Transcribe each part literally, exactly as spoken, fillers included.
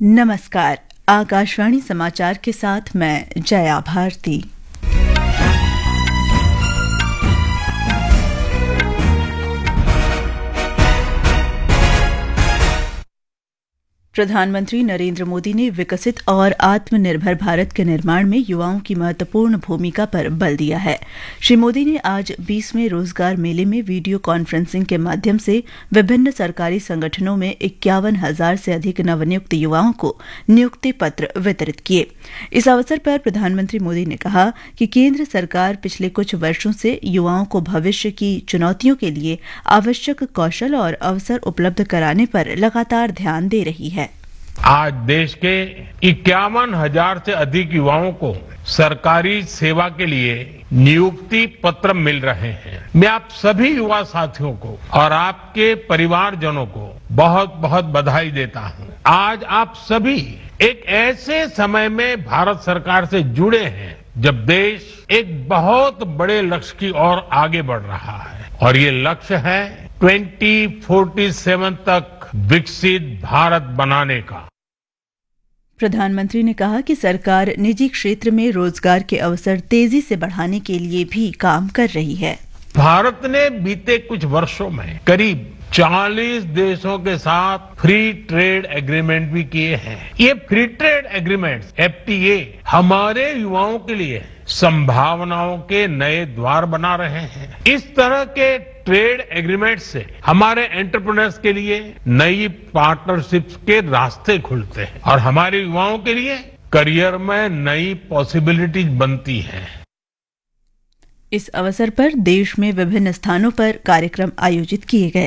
नमस्कार। आकाशवाणी समाचार के साथ मैं जया भारती। प्रधानमंत्री नरेंद्र मोदी ने विकसित और आत्मनिर्भर भारत के निर्माण में युवाओं की महत्वपूर्ण भूमिका पर बल दिया है। श्री मोदी ने आज बीसवें रोजगार मेले में वीडियो कॉन्फ्रेंसिंग के माध्यम से विभिन्न सरकारी संगठनों में इक्यावन हजार से अधिक नवनियुक्त युवाओं को नियुक्ति पत्र वितरित किए। इस अवसर पर प्रधानमंत्री मोदी ने कहा कि केंद्र सरकार पिछले कुछ वर्षों से युवाओं को भविष्य की चुनौतियों के लिए आवश्यक कौशल और अवसर उपलब्ध कराने पर लगातार ध्यान दे रही है। आज देश के इक्यावन हजार से अधिक युवाओं को सरकारी सेवा के लिए नियुक्ति पत्र मिल रहे हैं। मैं आप सभी युवा साथियों को और आपके परिवारजनों को बहुत बहुत बधाई देता हूं। आज आप सभी एक ऐसे समय में भारत सरकार से जुड़े हैं जब देश एक बहुत बड़े लक्ष्य की ओर आगे बढ़ रहा है और ये लक्ष्य है ट्वेंटी फोर्टी सेवन तक विकसित भारत बनाने का। प्रधानमंत्री ने कहा कि सरकार निजी क्षेत्र में रोजगार के अवसर तेजी से बढ़ाने के लिए भी काम कर रही है। भारत ने बीते कुछ वर्षों में करीब चालीस देशों के साथ फ्री ट्रेड एग्रीमेंट भी किए हैं। ये free trade agreements F T A हमारे युवाओं के लिए संभावनाओं के नए द्वार बना रहे हैं। इस तरह के ट्रेड एग्रीमेंट से हमारे एंटरप्रेन्योर्स के लिए नई पार्टनरशिप्स के रास्ते खुलते हैं और हमारे युवाओं के लिए करियर में नई पॉसिबिलिटीज बनती हैं। इस अवसर पर देश में विभिन्न स्थानों पर कार्यक्रम आयोजित किए गए।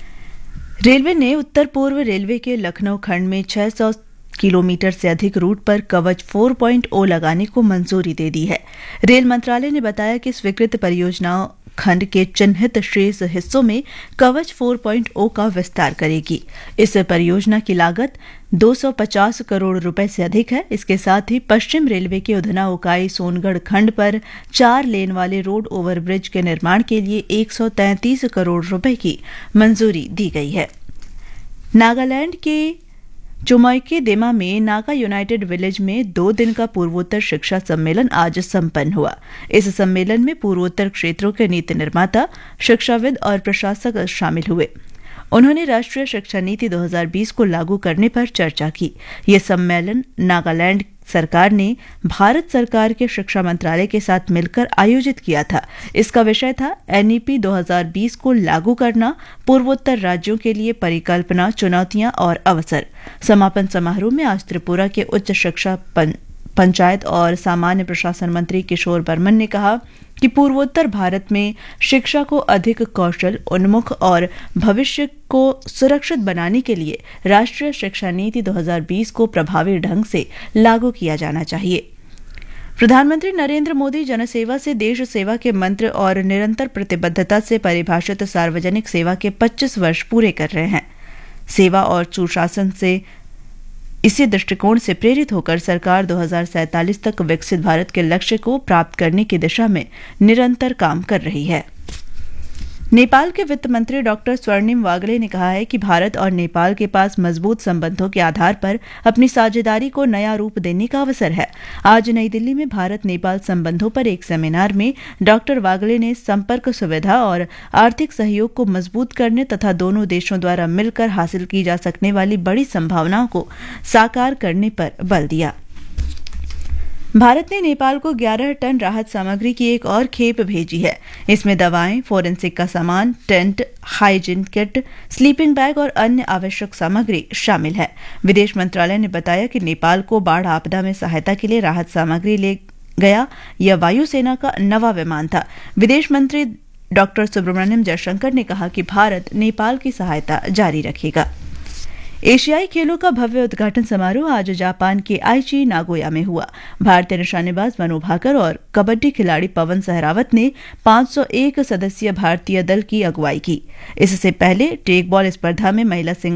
रेलवे ने उत्तर पूर्व रेलवे के लखनऊ खंड में छह सौ किलोमीटर से अधिक रूट पर कवच फोर पॉइंट ओ लगाने को मंजूरी दे दी है। रेल मंत्रालय ने बताया कि स्वीकृत परियोजनाओं खंड के चिन्हित शेष हिस्सों में कवच फोर पॉइंट ओ का विस्तार करेगी। इस परियोजना की लागत दो सौ पचास करोड़ रुपए से अधिक है। इसके साथ ही पश्चिम रेलवे के उधना उकाई सोनगढ़ खंड पर चार लेन वाले रोड ओवरब्रिज के निर्माण के लिए एक सौ तैंतीस करोड़ रुपए की मंजूरी दी गई है। नागालैंड के चुमोइके देमा में नागा यूनाइटेड विलेज में दो दिन का पूर्वोत्तर शिक्षा सम्मेलन आज संपन्न हुआ। इस सम्मेलन में पूर्वोत्तर क्षेत्रों के नीति निर्माता, शिक्षाविद और प्रशासक शामिल हुए। उन्होंने राष्ट्रीय शिक्षा नीति दो हज़ार बीस को लागू करने पर चर्चा की। यह सम्मेलन नागालैंड सरकार ने भारत सरकार के शिक्षा मंत्रालय के साथ मिलकर आयोजित किया था। इसका विषय था एन ई पी दो हज़ार बीस को लागू करना, पूर्वोत्तर राज्यों के लिए परिकल्पना, चुनौतियां और अवसर। समापन समारोह में आज त्रिपुरा के उच्च शिक्षा पं, पंचायत और सामान्य प्रशासन मंत्री किशोर बर्मन ने कहा कि पूर्वोत्तर भारत में शिक्षा को अधिक कौशल उन्मुख और भविष्य को सुरक्षित बनाने के लिए राष्ट्रीय शिक्षा नीति दो हज़ार बीस को प्रभावी ढंग से लागू किया जाना चाहिए। प्रधानमंत्री नरेंद्र मोदी जनसेवा से देश सेवा के मंत्र और निरंतर प्रतिबद्धता से परिभाषित सार्वजनिक सेवा के पच्चीस वर्ष पूरे कर रहे हैं। सेवा और सुशासन से इसी दृष्टिकोण से प्रेरित होकर सरकार दो हज़ार सैंतालीस तक विकसित भारत के लक्ष्य को प्राप्त करने की दिशा में निरंतर काम कर रही है। नेपाल के वित्त मंत्री डॉक्टर स्वर्णिम वागले ने कहा है कि भारत और नेपाल के पास मजबूत संबंधों के आधार पर अपनी साझेदारी को नया रूप देने का अवसर है। आज नई दिल्ली में भारत नेपाल संबंधों पर एक सेमिनार में डॉक्टर वागले ने संपर्क सुविधा और आर्थिक सहयोग को मजबूत करने तथा दोनों देशों द्वारा मिलकर हासिल की जा सकने वाली बड़ी संभावनाओं को साकार करने पर बल दिया। भारत ने नेपाल को ग्यारह टन राहत सामग्री की एक और खेप भेजी है। इसमें दवाएं, फोरेंसिक का सामान, tent, hygiene kit, sleeping bag और अन्य आवश्यक सामग्री शामिल है। विदेश मंत्रालय ने बताया कि नेपाल को बाढ़ आपदा में सहायता के लिए राहत सामग्री ले गया यह वायुसेना का नवा विमान था। विदेश मंत्री डॉक्टर सुब्रमण्यम जयशंकर ने कहा कि भारत नेपाल की सहायता जारी रखेगा। एशियाई खेलों का भव्य उद्घाटन समारोह आज जापान के आईची नागोया में हुआ। भारतीय निशानेबाज मनु भाकर और कबड्डी खिलाड़ी पवन सहरावत ने पांच सौ एक सदस्यीय भारतीय दल की अगुवाई की। इससे पहले टेक बॉल स्पर्धा में महिला